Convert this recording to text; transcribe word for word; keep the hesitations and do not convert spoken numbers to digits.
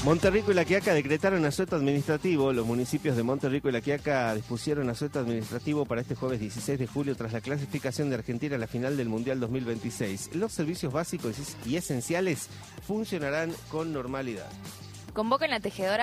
Monterrico y La Quiaca decretaron asueto administrativo. Los municipios de Monterrico y La Quiaca dispusieron asueto administrativo para este jueves dieciséis de julio tras la clasificación de Argentina a la final del Mundial dos mil veintiséis. Los servicios básicos y esenciales funcionarán con normalidad. Convocan la tejedora